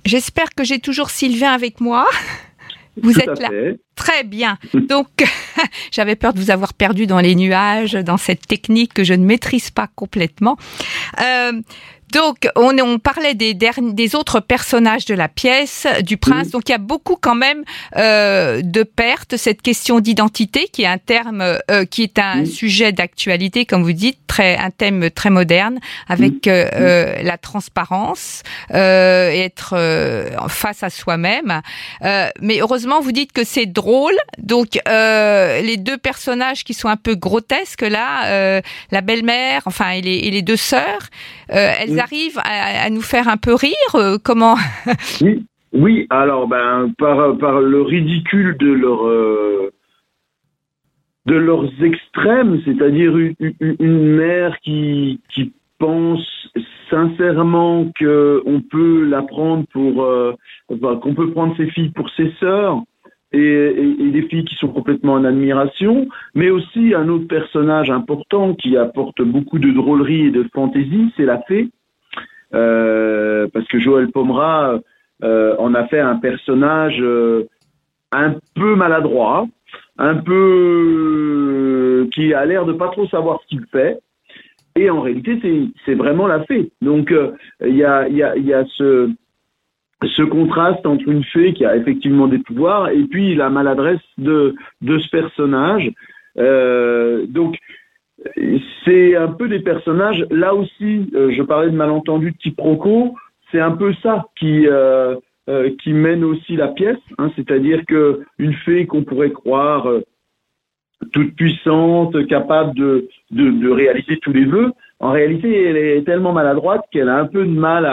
J'espère que j'ai toujours Sylvain avec moi. Vous Tout êtes à là. fait. Très bien. Donc, j'avais peur de vous avoir perdu dans les nuages, dans cette technique que je ne maîtrise pas complètement. Euh, donc, on parlait des autres personnages de la pièce, du prince. Donc, il y a beaucoup quand même de pertes. Cette question d'identité, qui est un terme, qui est un sujet d'actualité, comme vous dites, un thème très moderne, avec la transparence et être face à soi-même. Mais heureusement, vous dites que c'est drôle. Donc, les deux personnages qui sont un peu grotesques là, la belle-mère, enfin, et les deux sœurs, elles arrivent à nous faire un peu rire. Comment? Oui, oui. Alors, par le ridicule de leurs extrêmes, c'est-à-dire une mère qui pense sincèrement qu'on peut la prendre qu'on peut prendre ses filles pour ses sœurs, et des filles qui sont complètement en admiration, mais aussi un autre personnage important qui apporte beaucoup de drôlerie et de fantaisie, c'est la fée, parce que Joël Pomera en a fait un personnage un peu maladroit, un peu qui a l'air de pas trop savoir ce qu'il fait, et en réalité c'est vraiment la fée. Donc il y a ce contraste entre une fée qui a effectivement des pouvoirs et puis la maladresse de ce personnage. Donc c'est un peu des personnages, là aussi je parlais de malentendu, de quiproquo, c'est un peu ça qui mène aussi la pièce, hein, c'est-à-dire que une fée qu'on pourrait croire toute puissante, capable de réaliser tous les vœux, en réalité elle est tellement maladroite qu'elle a un peu de mal